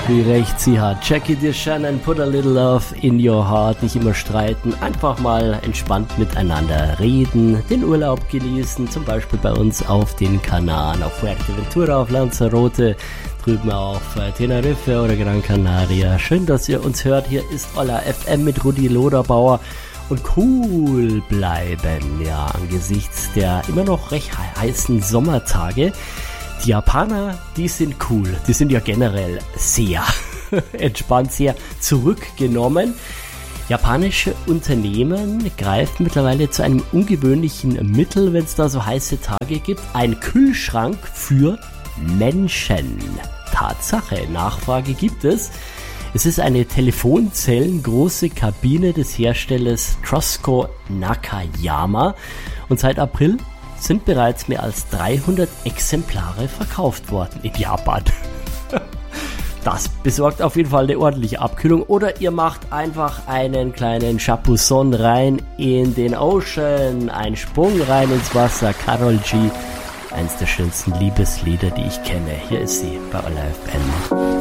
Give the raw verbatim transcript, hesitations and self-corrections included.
wie recht sie hat. Jackie DeShannon, put a little love in your heart. Nicht immer streiten, einfach mal entspannt miteinander reden, den Urlaub genießen, zum Beispiel bei uns auf den Kanaren, auf Fuerteventura, auf Lanzarote, drüben auf Teneriffe oder Gran Canaria. Schön, dass ihr uns hört. Hier ist Olla F M mit Rudi Loderbauer. Und cool bleiben, ja, angesichts der immer noch recht heißen Sommertage. Die Japaner, die sind cool. Die sind ja generell sehr entspannt, sehr zurückgenommen. Japanische Unternehmen greifen mittlerweile zu einem ungewöhnlichen Mittel, wenn es da so heiße Tage gibt. Ein Kühlschrank für Menschen. Tatsache, Nachfrage gibt es. Es ist eine telefonzellengroße Kabine des Herstellers Trosco Nakayama und seit April sind bereits mehr als dreihundert Exemplare verkauft worden in Japan. Das besorgt auf jeden Fall eine ordentliche Abkühlung. Oder ihr macht einfach einen kleinen Chapousson rein in den Ocean, einen Sprung rein ins Wasser. Karol G, eins der schönsten Liebeslieder, die ich kenne. Hier ist sie bei Olla F M.